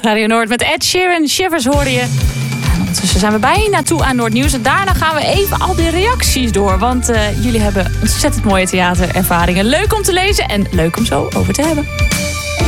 Radio Noord met Ed Sheeran. Shivers hoorde je. En ondertussen zijn we bijna toe aan Noordnieuws. En daarna gaan we even al die reacties door. Want jullie hebben ontzettend mooie theaterervaringen. Leuk om te lezen en leuk om zo over te hebben.